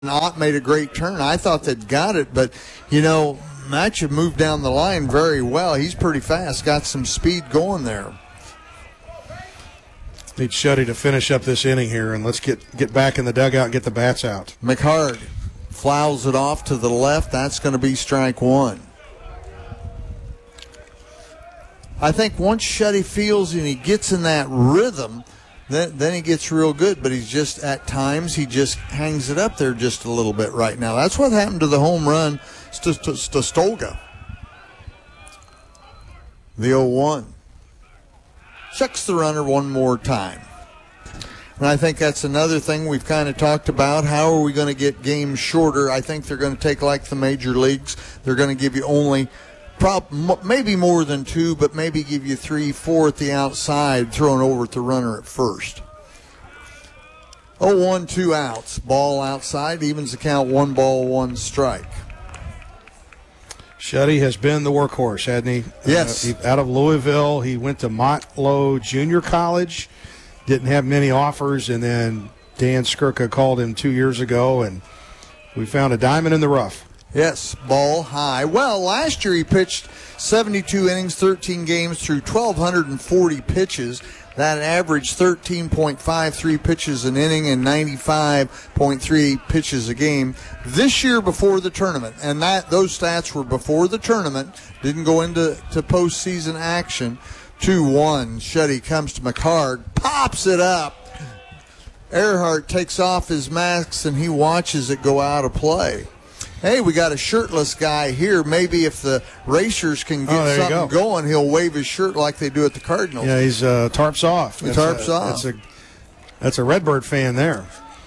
Ott made a great turn. I thought they'd got it, but, Matcha moved down the line very well. He's pretty fast, got some speed going there. Need Shuddy to finish up this inning here, and let's get back in the dugout and get the bats out. McHarg fouls it off to the left. That's going to be strike one. I think once Shuddy feels and he gets in that rhythm, then he gets real good, but at times he just hangs it up there just a little bit right now. That's what happened to the home run to Stolga. The 0-1. Checks the runner one more time. And I think that's another thing we've kind of talked about. How are we going to get games shorter? I think they're going to take like the major leagues. They're going to give you only maybe more than 2, but maybe give you 3, 4 at the outside, throwing over at the runner at first. 0-1, 2 outs. Ball outside, evens the count, 1 ball, 1 strike. Shuddy has been the workhorse, hasn't he? Yes. Out of Louisville, he went to Montlow Junior College, didn't have many offers, and then Dan Skirka called him 2 years ago, and we found a diamond in the rough. Yes, ball high. Well, last year he pitched 72 innings, 13 games through 1,240 pitches. That averaged 13.53 pitches an inning and 95.3 pitches a game. This year before the tournament, and those stats were before the tournament, didn't go into postseason action. 2-1. Shuddy comes to McHarg, pops it up. Earhart takes off his mask and he watches it go out of play. Hey, we got a shirtless guy here. Maybe if the Racers can get something going, he'll wave his shirt like they do at the Cardinals. Yeah, he's tarps off. Tarps off. That's a Redbird fan there.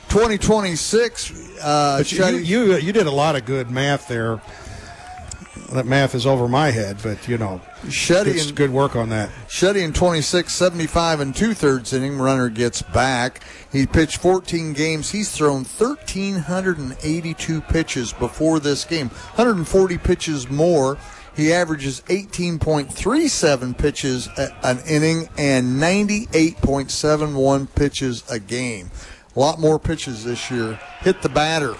2026. But you did a lot of good math there. That math is over my head, but it's good work on that. Shuddy in 26, 75 and 2/3 inning. Runner gets back. He pitched 14 games. He's thrown 1,382 pitches before this game. 140 pitches more. He averages 18.37 pitches an inning and 98.71 pitches a game. A lot more pitches this year. Hit the batter.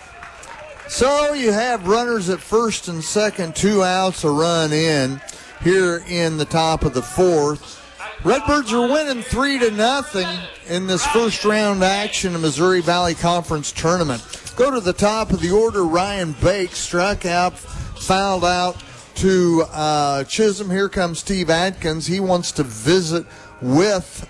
So you have runners at first and second, 2 outs, a run in here in the top of the 4th. Redbirds are winning 3-0 in this first round action of Missouri Valley Conference Tournament. Go to the top of the order. Ryan Bakes struck out, fouled out to Chisholm. Here comes Steve Adkins. He wants to visit with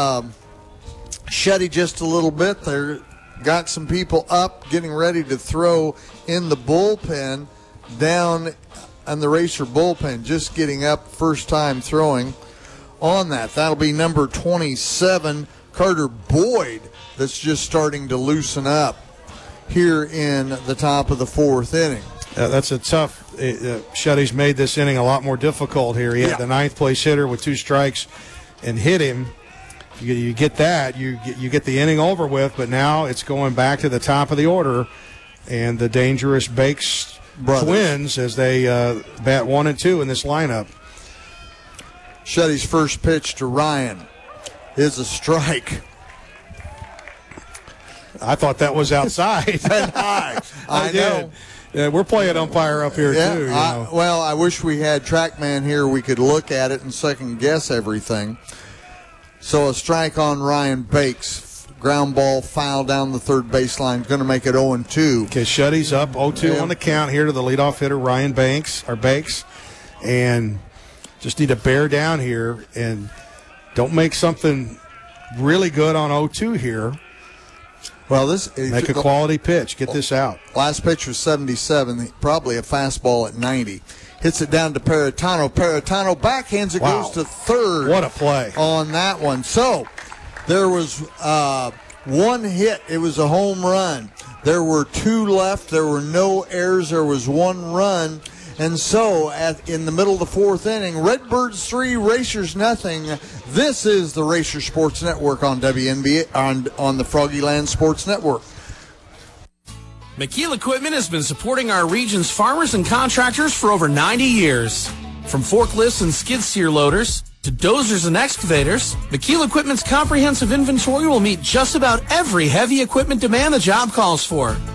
Shuddy just a little bit. They're got some people up, getting ready to throw in the bullpen, down in the Racer bullpen, just getting up, first time throwing on that. That'll be number 27, Carter Boyd, that's just starting to loosen up here in the top of the 4th inning. That's a tough. Shuddy's made this inning a lot more difficult here. He had the 9th place hitter with 2 strikes and hit him. You get that, you get the inning over with, but now it's going back to the top of the order, and the dangerous Bakes twins as they bat 1 and 2 in this lineup. Shuddy's first pitch to Ryan is a strike. I thought that was outside. I know. Yeah, we're playing umpire up here too. Well, I wish we had TrackMan here. We could look at it and second guess everything. So a strike on Ryan Bakes. Ground ball foul down the third baseline. Going to make it 0-2. Okay, Shuddy's up 0-2 on the count here to the leadoff hitter, Ryan Bakes. And just need to bear down here and don't make something really good on 0-2 here. Well, make a quality pitch. Get this out. Last pitch was 77, probably a fastball at 90. Hits it down to Peritano. Peritano backhands it, goes to third. What a play on that one. So there was one hit. It was a home run. There were 2 left. There were no errors. There was 1 run. And so in the middle of the 4th inning, Redbirds 3, Racers nothing. This is the Racer Sports Network on WNBA, on the Froggyland Sports Network. McKeel Equipment has been supporting our region's farmers and contractors for over 90 years. From forklifts and skid steer loaders to dozers and excavators, McKeel Equipment's comprehensive inventory will meet just about every heavy equipment demand the job calls for.